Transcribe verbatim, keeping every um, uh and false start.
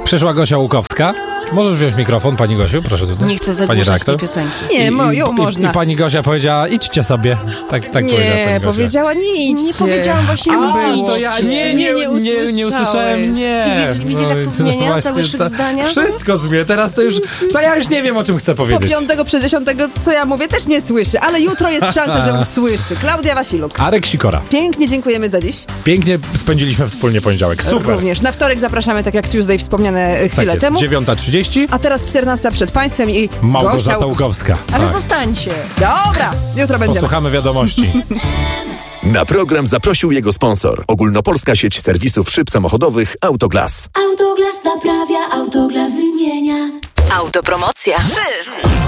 Przyszła Gosia Łukowska. Możesz wziąć mikrofon, pani Gosiu, proszę tutaj. Nie chcę zagłuszać tej piosenki. Nie, I, mo, i, ją i, można. I pani Gosia powiedziała, idźcie sobie. Tak, tak powiedziała pani Nie, Gosia. powiedziała nie idźcie. Nie powiedziałam właśnie A, idźcie. to ja nie, nie, nie, nie, nie usłyszałem, nie. I widzisz, widzisz, jak to No, zmienia właśnie cały szyk ta- zdania? Wszystko zmienia, teraz to już, to ja już nie wiem, o czym chcę Po powiedzieć. piątego przez dziesiątego, co ja mówię, też nie słyszy, ale jutro jest szansa, że usłyszy. Klaudia Wasiluk. Arek Sikora. Pięknie dziękujemy za dziś. Pięknie spędziliśmy wspólnie poniedziałek. Super. Również. Na wtorek zapraszamy, tak jak Tuesday wspomniane e, chwilę Tak jest, temu. dziewiąta trzydzieści. A teraz czternasta przed państwem i Małgorzata Gosia Łukowska. Ale Tak. zostańcie. Dobra, jutro będziemy. Posłuchamy wiadomości. Na program zaprosił jego sponsor. Ogólnopolska sieć serwisów szyb samochodowych Autoglas. Autoglas naprawia, Autoglas wymienia. Autopromocja. trzy.